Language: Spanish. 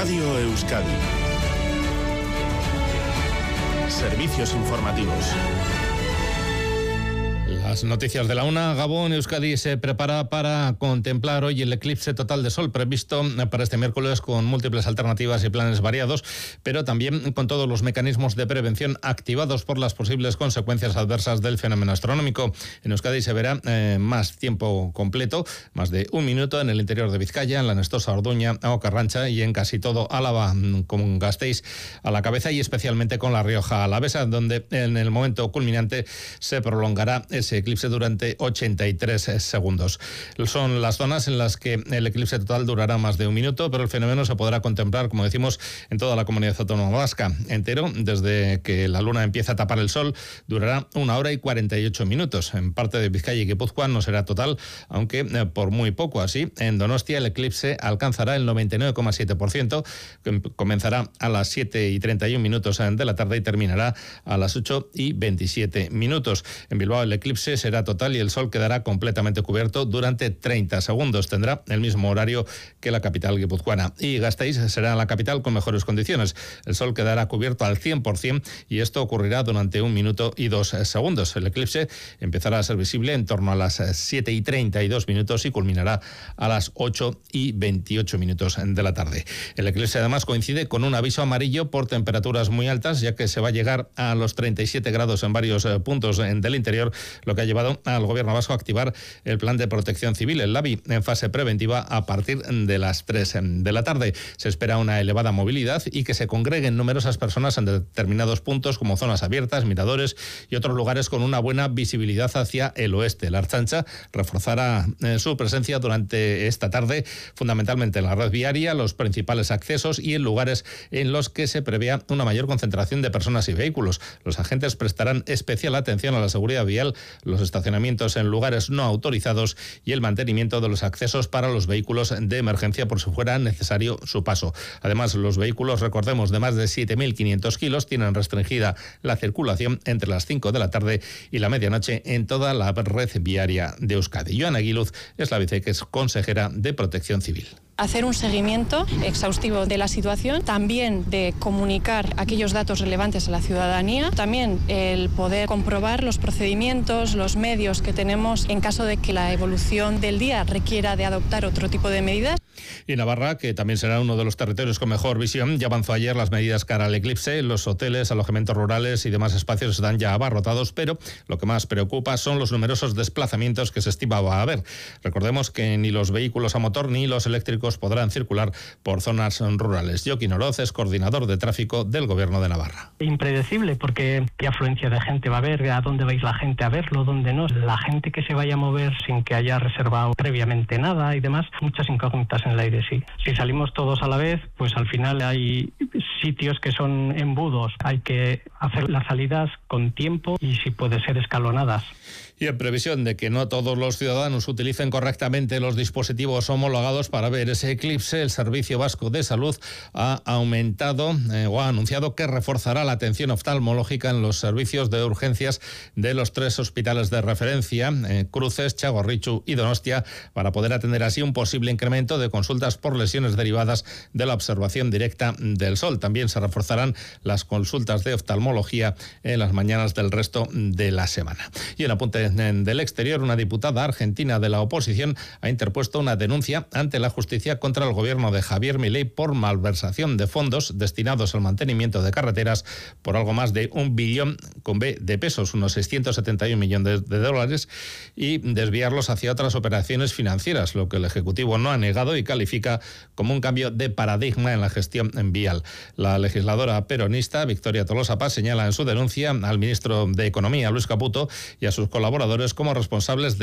Radio Euskadi. Servicios informativos. Las noticias de la una. Gabón, Euskadi se prepara para contemplar hoy el eclipse total de sol previsto para este miércoles, con múltiples alternativas y planes variados, pero también con todos los mecanismos de prevención activados por las posibles consecuencias adversas del fenómeno astronómico. En Euskadi se verá más tiempo completo, más de un minuto en el interior de Vizcaya, en la Nestosa, Orduña, o Carrancha y en casi todo Álava, con Gasteiz a la cabeza, y especialmente con La Rioja Alavesa, donde en el momento culminante se prolongará ese eclipse durante 83 segundos. Son las zonas en las que el eclipse total durará más de un minuto, pero el fenómeno se podrá contemplar, como decimos, en toda la comunidad autónoma vasca entero. Desde que la luna empieza a tapar el sol, durará 1 hora y 48 minutos. En parte de Vizcaya y Guipúzcoa no será total, aunque por muy poco. Así, en Donostia el eclipse alcanzará el 99,7%, comenzará a las 7:31 de la tarde y terminará a las 8:27. En Bilbao el eclipse será total y el sol quedará completamente cubierto durante 30 segundos. Tendrá el mismo horario que la capital guipuzcoana. Y Gasteiz será la capital con mejores condiciones. El sol quedará cubierto al 100% y esto ocurrirá durante 1 minuto y 2 segundos. El eclipse empezará a ser visible en torno a las 7:32 y culminará a las 8:28 de la tarde. El eclipse además coincide con un aviso amarillo por temperaturas muy altas, ya que se va a llegar a los 37 grados en varios puntos del interior, lo que ha llevado al gobierno vasco a activar el plan de protección civil, el LABI, en fase preventiva a partir de las 3 de la tarde. Se espera una elevada movilidad y que se congreguen numerosas personas en determinados puntos, como zonas abiertas, miradores y otros lugares con una buena visibilidad hacia el oeste. La Ertzaintza reforzará su presencia durante esta tarde, fundamentalmente en la red viaria, los principales accesos y en lugares en los que se prevea una mayor concentración de personas y vehículos. Los agentes prestarán especial atención a la seguridad vial, los estacionamientos en lugares no autorizados y el mantenimiento de los accesos para los vehículos de emergencia por si fuera necesario su paso. Además, los vehículos, recordemos, de más de 7.500 kilos tienen restringida la circulación entre las 5 de la tarde y la medianoche en toda la red viaria de Euskadi. Joana Aguiluz es la viceconsejera de Protección Civil. Hacer un seguimiento exhaustivo de la situación, también de comunicar aquellos datos relevantes a la ciudadanía, también el poder comprobar los procedimientos, los medios que tenemos en caso de que la evolución del día requiera de adoptar otro tipo de medidas. Y Navarra, que también será uno de los territorios con mejor visión, ya avanzó ayer las medidas cara al eclipse. Los hoteles, alojamientos rurales y demás espacios están ya abarrotados, pero lo que más preocupa son los numerosos desplazamientos que se estimaba haber. Recordemos que ni los vehículos a motor ni los eléctricos podrán circular por zonas rurales. Joaquín Oroz es coordinador de tráfico del Gobierno de Navarra. Impredecible, porque qué afluencia de gente va a haber, a dónde vais la gente a verlo, dónde no. La gente que se vaya a mover sin que haya reservado previamente nada y demás, muchas incógnitas en el aire, sí. Si salimos todos a la vez, pues al final hay sitios que son embudos. Hay que hacer las salidas con tiempo y si puede ser escalonadas. Y en previsión de que no todos los ciudadanos utilicen correctamente los dispositivos homologados para ver ese eclipse, el Servicio Vasco de Salud ha aumentado o ha anunciado que reforzará la atención oftalmológica en los servicios de urgencias de los 3 hospitales de referencia, Cruces, Txagorritxu y Donostia, para poder atender así un posible incremento de consultas por lesiones derivadas de la observación directa del sol. También se reforzarán las consultas de oftalmología en las mañanas del resto de la semana. Y en apunte del exterior, una diputada argentina de la oposición ha interpuesto una denuncia ante la justicia contra el gobierno de Javier Milei por malversación de fondos destinados al mantenimiento de carreteras por algo más de 1 billón con B de pesos, unos 671 millones de dólares, y desviarlos hacia otras operaciones financieras, lo que el Ejecutivo no ha negado y califica como un cambio de paradigma en la gestión vial. La legisladora peronista Victoria Tolosa Paz señala en su denuncia al ministro de Economía, Luis Caputo, y a sus colaboradores como responsables de